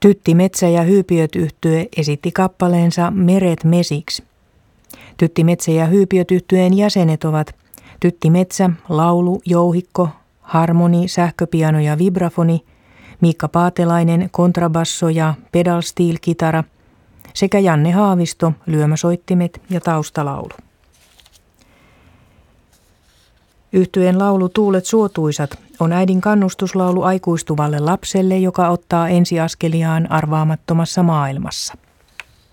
Tytti Metsä ja Hyypiöt -yhtye esitti kappaleensa Meret mesiksi. Tytti Metsä ja Hyypiöt -yhtyeen jäsenet ovat Tytti Metsä, laulu, jouhikko, harmoni, sähköpiano ja vibrafoni, Miikka Paatelainen, kontrabasso ja pedal steel-kitara sekä Janne Haavisto, lyömäsoittimet ja taustalaulu. Yhtyeen laulu Tuulet suotuisat on äidin kannustuslaulu aikuistuvalle lapselle, joka ottaa ensiaskeliaan arvaamattomassa maailmassa.